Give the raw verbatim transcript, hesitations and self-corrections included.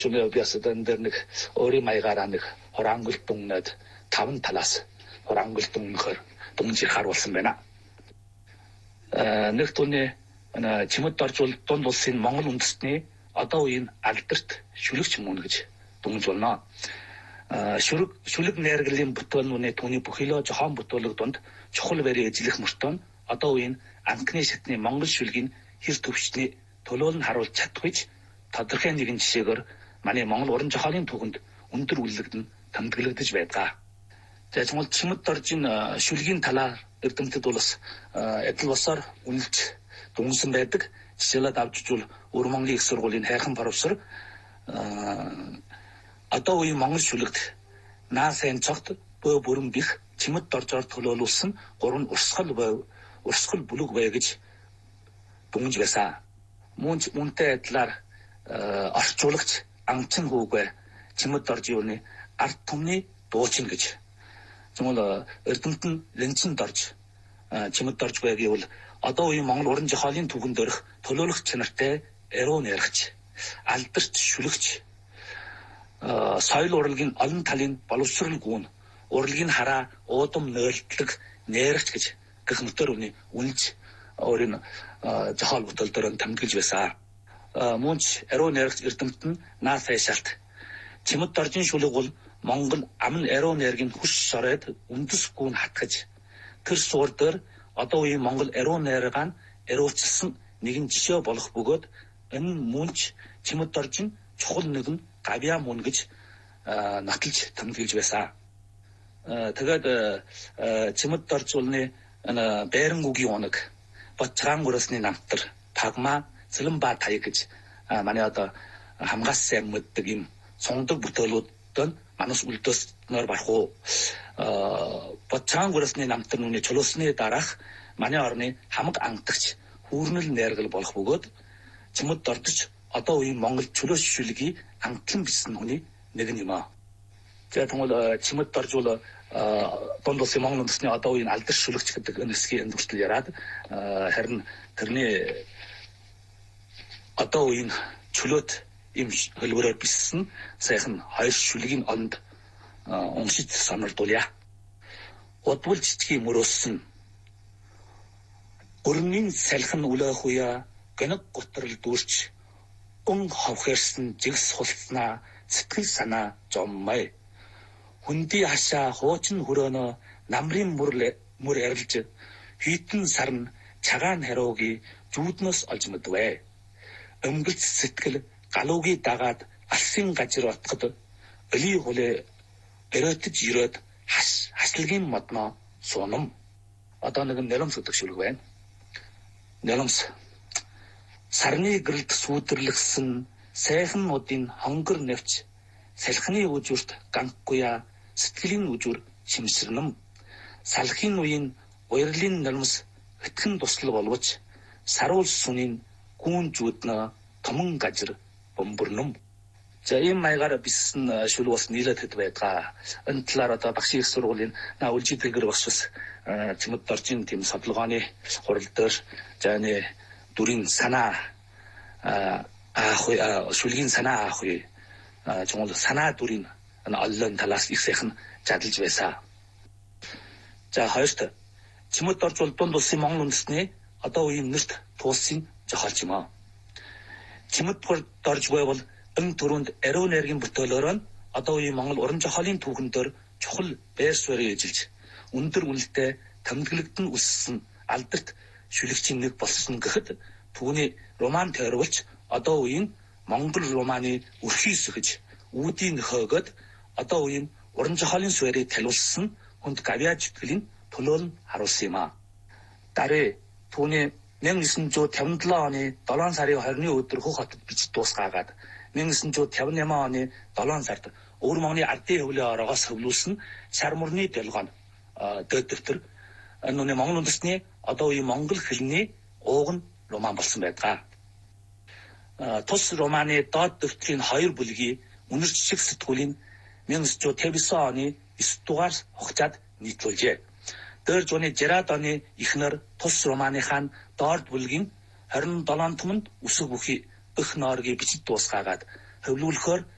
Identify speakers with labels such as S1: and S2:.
S1: Чүнэ биасадан дээр нэг өөрийн маягаар нэг хорангол дүннэд таван талаас хорангол дүнхэр дүнжир харуулсан байна. Нэг түүний чимэд оржуул дунд улсын Монгол үндэстний одоо үеийн алдарт шүлэгч мөн гэж дүнж болно. Шүлэг шүлэг найргалын бүтээлнүүний түүний бүхэлөө жохон бүтээлэг дунд чухал барийн эзлэх мөртөө одоо үеийн анхны шатны Монгол шүлгийн хэр төвчний төлөөл нь харуулж чадахвч тодорхой нэгэн жишээгээр манай Монгол уран зохиолын түүхэнд өндөр үнэлэгдэн томилогдож байдаг. За тэгвэл чимэд оржин шүлгийн талаар эрдэмтэд бол бас адил босоор үнэлж дүнсэн байдаг. Жишээлбэл авчжуул Өр Монголын их сургуулийн хайрхан профессор одоо үеийн Монгол шүлэгт наа сайн цогт бөө бүрэн бих чимэд оржоор төлөөлүүлсэн гурван урсгал бай урсгал бүлэг бай гэж дүнж байсан. Мөн мөнтэй адилаар орчуулагч анчин хүүгээ чимэд оржины ард түмний дуучин гэж. Тэгвэл эрдэмт нь лэнцэн дорж чимэд дорж байг гэвэл одоо үеийн Монгол уран зохиолын түүхэн дөрөх төлөөлөх чанартай эрүү найрагч, алдарт шүлэгч, соёл урлагийн олон талын боловсрол гүн, урлагийн хараа уудам нөөлтлөг найрагч гэж гэх мэтээр үний үнэлж өөрийн зохиол бүтээл дээр томилж байсан. Мөнч эрүү найрагч эрдэмт нь наа сайшаалт чимэд доржин шүлэг бол Монгол амн эрүү найргийн хүч шороод үндэс гүн хатгаж тэр суур дээр одоо үеийн Монгол эрүү найргаан эрүүчилсан нэгэн жишээ болох бөгөөд энэ мөнч чимэд доржин чухал нэгэн гавьяа мөн гэж натлж томилж байсан. Тэгээд чимэд доржуулны байран үгийн оног Батчаан гүрэсний намтар Пагма Цэлэнба таяг гэж манай одоо хамгаас сайн мэддэг юм цондог бүтээлүүд манус үлдөөснөр барах уу. Батчаан гүрэсний намтар нүний чулуусны дараах манай орны хамаг ангатагч хүүрнэл найргал болох бөгөөд чимэд дордож одоо үеийн Монгол чөлөөс шүлгийн анхлан бисэн хүний нэг юм аа. За тэгвэл чимэд доржуул дунд улсын Монгол үндэсний одоо үеийн алдар шүлэгч гэдэг энэсгийн эндүртэл яраад харин тэрний одоо үеийн чөлөөт им хөлбөрөөр биссэн сайхан хоёр шүлгийн онд уншиж сонирдуулъя. Удвал жижигхэн мөрөөсөн өрнийн салхин үлээх үе гэнэг готрол дүүрч өн ховхэрсэн жигс хулцнаа сэтгэл санаа жоммай хүнди хашаа хуучин хөрөөнө намрын мөр мөр арилж хитэн сарн цагаан харууги жүүднөөс олж мэдвэ. Өмгөлц сэтгэл галуугийн дагаад алсын гажир отход öli хулэ өрөөтж ирээд хас хаслагын модноо суунам. Одоо нэг нэлэмс гэдэг шүлэг байна. Нэлэмс сарны гэрэлд сүйдэрлэгсэн сайхан нуудын хонгор нэвч салхины үжүрт ганкгүйя сэтгэлийн үжүр шимсэрнэм. Салхины үеийн уярлын нэлэмс хэтгэн туслал боловч саруул сүнийн гүүн зүуднэ томон гажир бомбөрнөм. За ийм маягаар биссэн шүлэг бас нийлээд байдаг. Энэ талаар одоо багшийн их сургуулийн наа үлжидгэр бас бас чимэд доржин тийм садлогооны хурал дээр зааны дүрийн санаа аах шүлгийн санаа аах үе чимэд санаа дүрийн оллон талаас их сайхан жадалж байсан. За хоёрт чимэд доржуул дунд улсын Монгол үндэсний одоо үеийн нэрт туулсын зохиолч юм аа. Чимэд дорж байвал эн төрөнд эрүү найргийн бүтээлөөр нь одоо үеийн Монгол уран зохиолын түүхэн дээр чухал байр суурийг эзэлж өндөр үнэлтэд томилогдсон өссөн алдарт шүлэгчийн нэг болсон гэхэд түүний роман тойрволч одоо үеийн Монгол романы өрхийс гэж үүдийн нөхөөгд одоо үеийн уран зохиолын суурийг талиулсан хүнд гавьяа зүтгэлийн төлөөл нь харуулсан юм аа. Дараа түүний нэг nghìn chín trăm тавин долоо оны долоон сарын хорины өдөр Хөх хотод бичиж дуусгаагаад нэг nghìn chín trăm тавин найман оны долоон сард Өр Монголын ардын хөвлийн ороогоос хөвлүүлсэн Шар мөрний дэлгоон дэд дэвтэр нүний Монгол үндэсний одоо үеийн монгол хэлний ууг нь роман болсон байдаг. Тус романы доод дэвтрийн хоёр бүлгийн үнэр жишг сэтгүүлийн нэг nghìn chín trăm тавьсан оны эсвэр дугаар хугацаад нийтлүүлжээ. Дээр зуны жирад оны ихнэр тус романыхаа доод бүлгийн хорин долоон түмэнд үсэг бүхий өх нооргийг бичиж дуусгаагаад хөвлүүлэхээр